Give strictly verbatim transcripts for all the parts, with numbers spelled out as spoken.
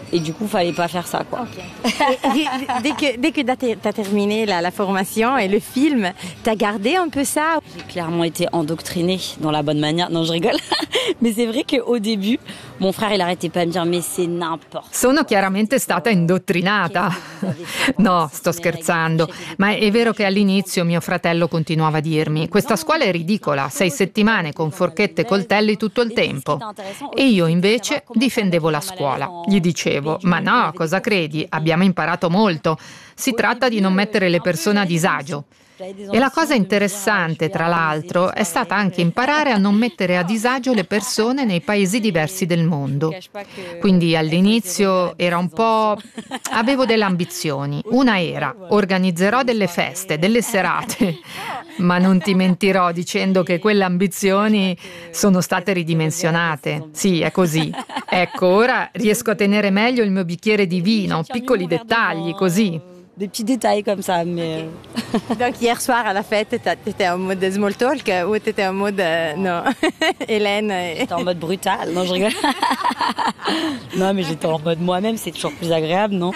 Et du coup, fallait pas faire ça, quoi. Okay. Et dès que, dès que tu as terminé la, la formation et le film, tu as gardé un peu ça? J'ai clairement été endoctrinée dans la bonne manière. Non, je rigole. Mais c'est vrai qu'au début, mon frère, il arrêtait pas de me dire mais c'est n'importe. Sono chiaramente stata indottrinata. No, sto scherzando. Ma è vero che all'inizio mio fratello continuava a dirmi: questa scuola è ridicola, sei settimane con forchette e coltelli tutto il tempo. E io invece difendevo la scuola. Gli dicevo: ma no, cosa credi? Abbiamo imparato molto. Si tratta di non mettere le persone a disagio. E la cosa interessante, tra l'altro, è stata anche imparare a non mettere a disagio le persone nei paesi diversi del mondo. Quindi all'inizio era un po'... avevo delle ambizioni. Una era: organizzerò delle feste, delle serate. Ma non ti mentirò dicendo che quelle ambizioni sono state ridimensionate. Sì, è così. Ecco, ora riesco a tenere meglio il mio bicchiere di vino, piccoli dettagli, così. Des petits détails comme ça, mais... Donc hier soir à la fête, t'étais en mode small talk ou t'étais en mode euh, non, Hélène et... J'étais en mode brutal, non je rigole. Non mais j'étais en mode moi-même, c'est toujours plus agréable, non?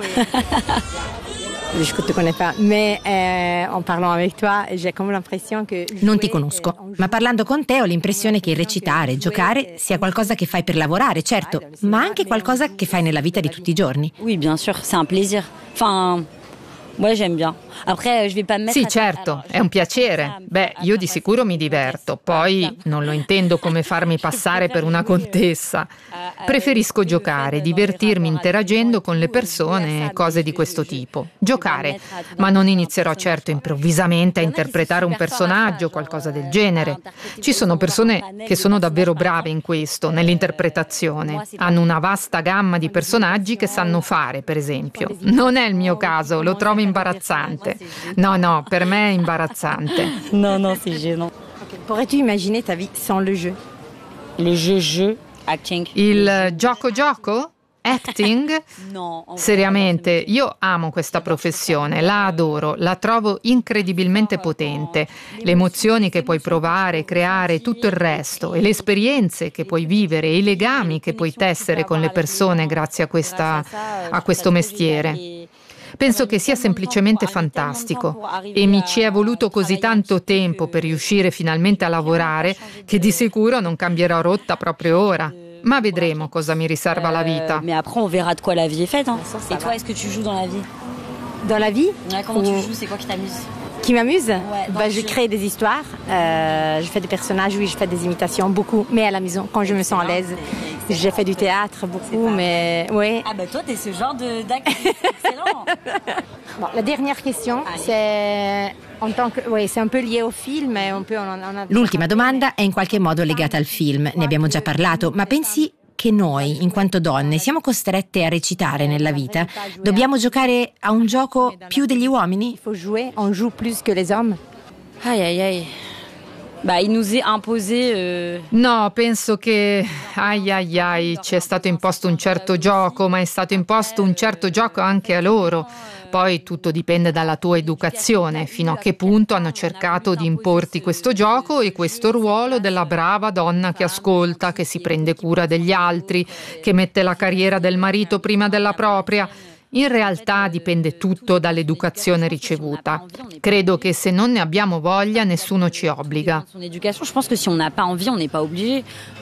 Je te connais pas, mais eh, en parlant avec toi, j'ai comme l'impression che... Non ti conosco, ma parlando con te ho l'impressione che recitare, giocare sia qualcosa che fai per lavorare, certo, ma anche qualcosa che fai nella vita di tutti i giorni. Oui, bien sûr, c'est un plaisir. Enfin, moi j'aime bien. Après, je vais pas me mettre Sì, certo, è un piacere. Beh, io di sicuro mi diverto, poi non lo intendo come farmi passare per una contessa. Preferisco giocare, divertirmi interagendo con le persone e cose di questo tipo. Giocare, ma non inizierò certo improvvisamente a interpretare un personaggio o qualcosa del genere. Ci sono persone che sono davvero brave in questo, nell'interpretazione. Hanno una vasta gamma di personaggi che sanno fare, per esempio. Non è il mio caso, lo trovo imbarazzante. No, no, per me è imbarazzante. No, no, c'est gênant. Okay. Pourrais-tu imaginer ta vie sans le jeu? Le jeu-jeu, acting. Il gioco-gioco? Acting? No. Seriamente, io amo questa professione, la adoro, la trovo incredibilmente potente. Le emozioni che puoi provare, creare, tutto il resto, e le esperienze che puoi vivere, e i legami che puoi tessere con le persone grazie a, questa, a questo mestiere. Penso che sia semplicemente fantastico e mi ci è voluto così tanto tempo per riuscire finalmente a lavorare che di sicuro non cambierò rotta proprio ora. Ma vedremo cosa mi riserva la vita. Mais après on verra de quoi la vie est faite. Hein. Et toi, est-ce que tu joues dans la vie? Dans la vie? Ouais, comment tu joues? C'est quoi qui t'amuse? Qui m'amuse? Ouais, bah, je crée des histoires, euh, je fais des personnages, oui, je fais des imitations, beaucoup, mais à la maison, quand je me sens à l'aise. J'ai fait du théâtre beaucoup, mais oui. Ah bah toi, t'es ce genre de d'actrice, excellent. Bon, la dernière question, Allez. c'est en tant que, oui, c'est un peu lié au film, un peu, on a... L'ultima domanda è in qualche modo legata al film, ne abbiamo già parlato, ma pensi che noi, in quanto donne, siamo costrette a recitare nella vita? Dobbiamo giocare a un gioco più degli uomini? Il faut jouer, on joue plus que les hommes? Aïe aïe aïe. Bah, il nous est imposé... Euh... No, penso che, ai ai ai, ci è stato imposto un certo gioco, ma è stato imposto un certo gioco anche a loro. Poi tutto dipende dalla tua educazione, fino a che punto hanno cercato di importi questo gioco e questo ruolo della brava donna che ascolta, che si prende cura degli altri, che mette la carriera del marito prima della propria. In realtà dipende tutto dall'educazione ricevuta. Credo che se non ne abbiamo voglia nessuno ci obbliga. Je pense que si on n'a pas envie, on n'est pas obligé.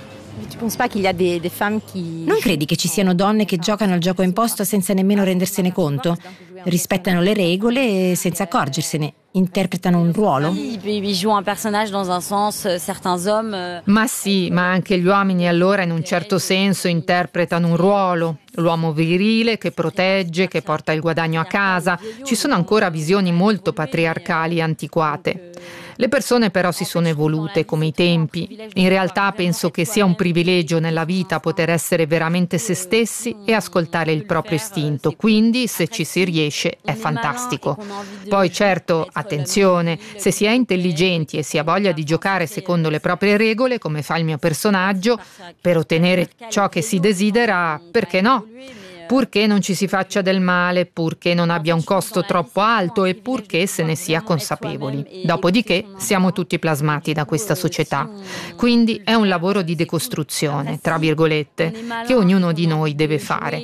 Non credi che ci siano donne che giocano al gioco imposto senza nemmeno rendersene conto? Rispettano le regole senza accorgersene, interpretano un ruolo? Ma sì, ma anche gli uomini allora in un certo senso interpretano un ruolo. L'uomo virile che protegge, che porta il guadagno a casa. Ci sono ancora visioni molto patriarcali e antiquate. Le persone però si sono evolute come i tempi. In realtà penso che sia un privilegio nella vita poter essere veramente se stessi e ascoltare il proprio istinto, quindi se ci si riesce è fantastico. Poi certo, attenzione, se si è intelligenti e si ha voglia di giocare secondo le proprie regole, come fa il mio personaggio, per ottenere ciò che si desidera, perché no? Purché non ci si faccia del male, purché non abbia un costo troppo alto e purché se ne sia consapevoli. Dopodiché siamo tutti plasmati da questa società. Quindi è un lavoro di decostruzione, tra virgolette, che ognuno di noi deve fare.